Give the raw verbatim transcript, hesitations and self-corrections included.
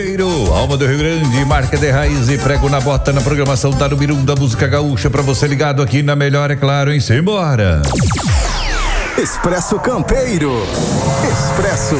Alma do Rio Grande, marca de raiz e prego na bota na programação da número um da música gaúcha pra você ligado aqui na melhor, é claro, hein? Simbora! Expresso Campeiro. Expresso